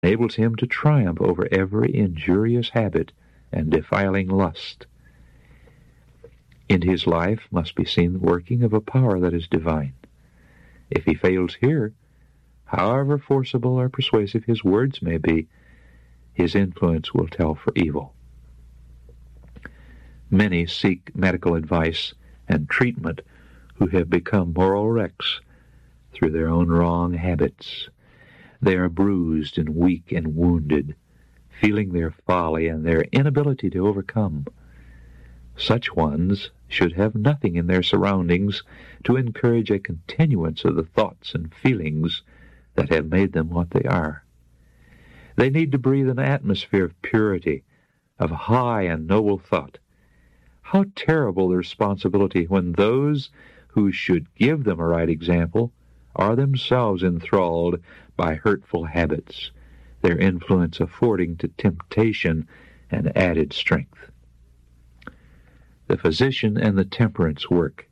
enables him to triumph over every injurious habit and defiling lust. In his life must be seen the working of a power that is divine. If he fails here, however forcible or persuasive his words may be, his influence will tell for evil. Many seek medical advice and treatment who have become moral wrecks through their own wrong habits. They are bruised and weak and wounded, feeling their folly and their inability to overcome. Such ones should have nothing in their surroundings to encourage a continuance of the thoughts and feelings that have made them what they are. They need to breathe an atmosphere of purity, of high and noble thought. How terrible the responsibility when those who should give them a right example are themselves enthralled by hurtful habits, their influence affording to temptation and added strength. The physician and the temperance work.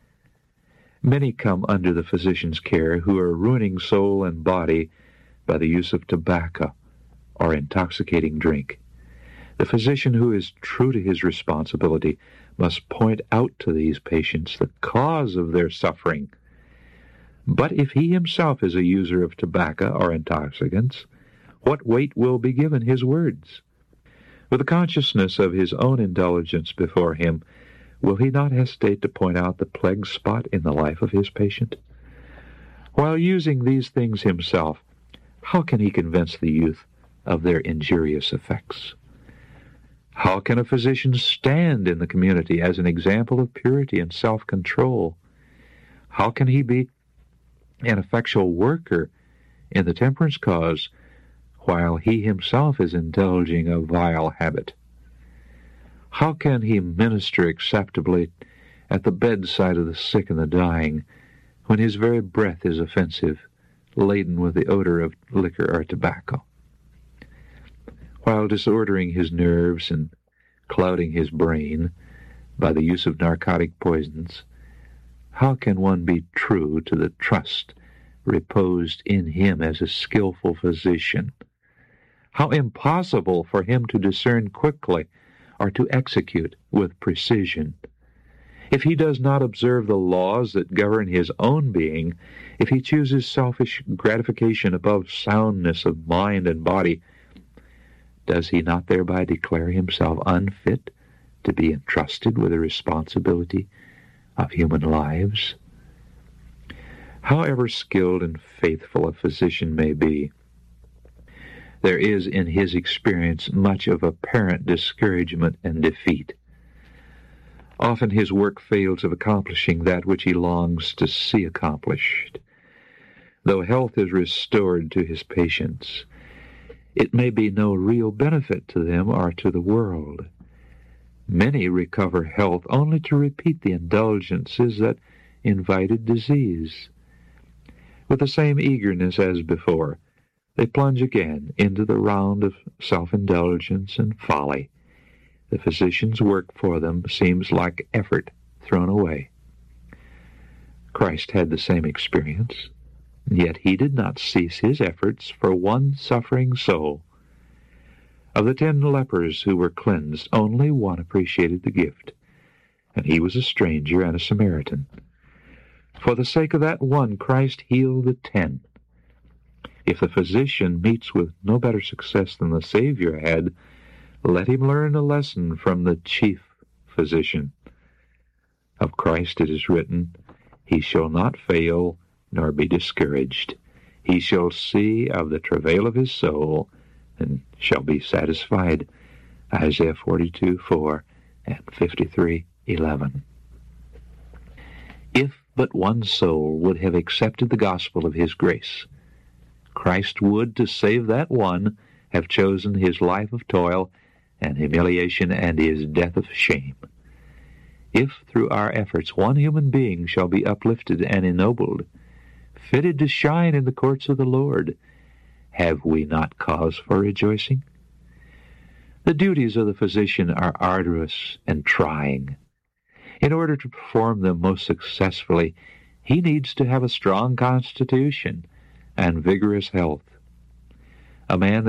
Many come under the physician's care who are ruining soul and body by the use of tobacco or intoxicating drink. The physician who is true to his responsibility must point out to these patients the cause of their suffering. But if he himself is a user of tobacco or intoxicants, what weight will be given his words? With the consciousness of his own indulgence before him, will he not hesitate to point out the plague spot in the life of his patient? While using these things himself, how can he convince the youth of their injurious effects? How can a physician stand in the community as an example of purity and self-control? How can he be an effectual worker in the temperance cause while he himself is indulging a vile habit? How can he minister acceptably at the bedside of the sick and the dying when his very breath is offensive, laden with the odor of liquor or tobacco? While disordering his nerves and clouding his brain by the use of narcotic poisons, how can one be true to the trust reposed in him as a skillful physician? How impossible for him to discern quickly or to execute with precision. If he does not observe the laws that govern his own being, if he chooses selfish gratification above soundness of mind and body, does he not thereby declare himself unfit to be entrusted with the responsibility of human lives? However skilled and faithful a physician may be, there is in his experience much of apparent discouragement and defeat. Often his work fails of accomplishing that which he longs to see accomplished. Though health is restored to his patients, it may be no real benefit to them or to the world. Many recover health only to repeat the indulgences that invited disease. With the same eagerness as before, they plunge again into the round of self-indulgence and folly. The physician's work for them seems like effort thrown away. Christ had the same experience, yet he did not cease his efforts for one suffering soul. Of the 10 lepers who were cleansed, only one appreciated the gift, and he was a stranger and a Samaritan. For the sake of that one, Christ healed the 10. If the physician meets with no better success than the Savior had, let him learn a lesson from the chief physician. Of Christ it is written, "He shall not fail nor be discouraged. He shall see of the travail of his soul and shall be satisfied." Isaiah 42:4 and 53:11. If but one soul would have accepted the gospel of his grace, Christ would, to save that one, have chosen his life of toil and humiliation and his death of shame. If through our efforts one human being shall be uplifted and ennobled, fitted to shine in the courts of the Lord, have we not cause for rejoicing? The duties of the physician are arduous and trying. In order to perform them most successfully, he needs to have a strong constitution and vigorous health. a man